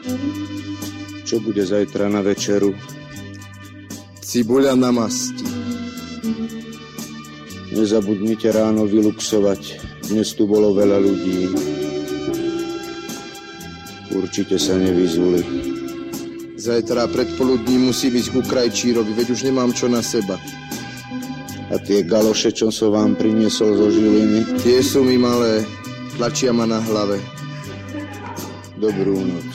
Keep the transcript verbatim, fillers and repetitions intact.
Čo bude zajtra na večeru? Cibuľa na masti. Nezabudnite ráno vyluxovať. Dnes tu bolo veľa ľudí. Určite sa nevyzuli. Zajtra predpoludní musí byť ku krajčírovi, veď už nemám čo na seba. A tie galoše, čo som vám priniesol zo Žiliny? Tie sú mi malé, tlačia ma na hlave. Dobrú noc.